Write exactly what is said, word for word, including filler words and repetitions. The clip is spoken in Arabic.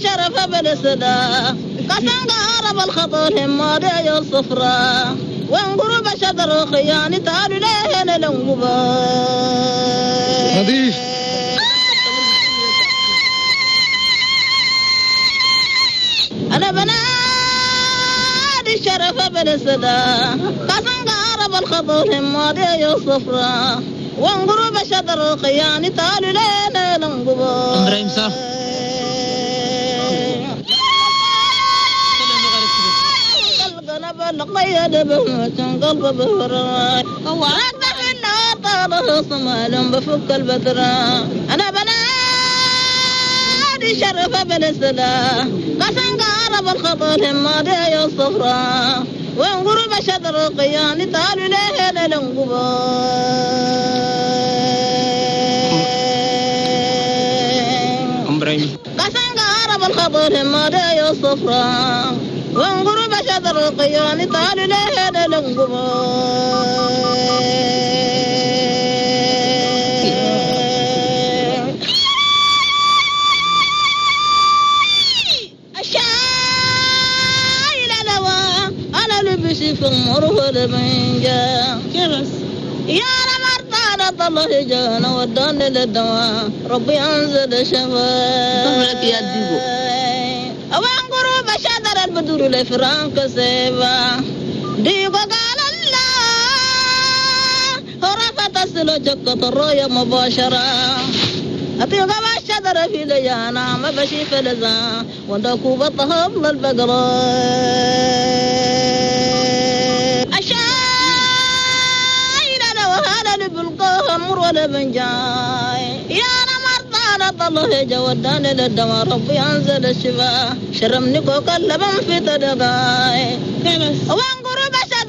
شرف بالسدا كسان عرب الخطر هم دي الصفراء وانقرب شدر خياني تعالوا لهنا لنقبا نظيف أنا بنادي شرف بالسدا كسان عرب الخطر هم دي الصفراء وانقرب شدر خياني تعالوا لهنا لنقبا أمرين صح قيد بهمة قلب بهراي وعد منا طاله صمال بفك البدراء أنا بنادي شرف بالسدا قسن قارب الخطر هم دي الصفراء وانقرب شدر قياني تعالوا لهنا لنقبا قسن قارب الخطر هم دي الصفراء وانقرب شدر القيان تعالوا لهنا لنقبا الشايل لوا أنا لبسي في المره لمنجا يا رمرتانا الله جانا وداني للدواء ربي أنزل شفاء يا ديبو شادر البدور لفرانك سيبا ديقو قال الله هرفت السلو جكت الرؤية مباشرة أطيق ما شادر في ليانا ما بشي فلزا ودكو بطهب للبقرة أشاينا وهذا لبلقوها مروة بنجاي يا الله جوداني للدواء ربي أنزل الشفاء شرمني كوكا لبن في تدقاي وانقرب